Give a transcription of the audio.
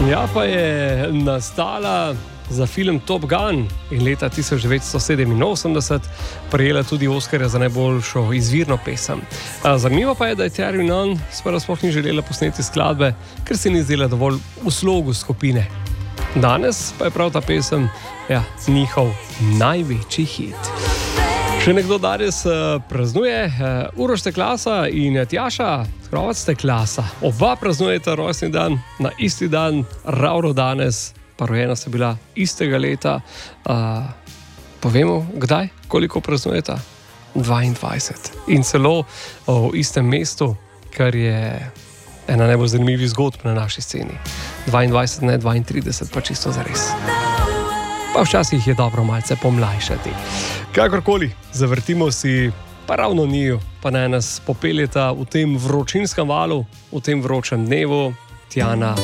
Ja, pa je nastala za film Top Gun in leta 1987 prejela tudi Oskarja za najboljšo izvirno pesem. Zanimivo pa je, da je Terry Nunn sprva sploh ni želela posneti skladbe, ker se ni zdela dovolj v slogu skupine. Danes pa je prav ta pesem njihov največji hit. Še nekdo danes praznuje, Uroš Steklasa in Tjaša Skrovac Steklasa. Oba praznujeta rojstni dan na isti dan, ravno danes, pa rojena sta bila istega leta. Povemo, kdaj, koliko praznujeta? 22. In celo v istem mestu, kar je ena najbolj zanimivih zgodb na naši sceni. 22, ne 32, pa čisto zares. Pa včasih je dobro malce pomlajšati. Kakorkoli, zavrtimo si pa ravno njiju, pa naj nas popeljeta v tem vročinskem valu, v tem vročem dnevu, Tjana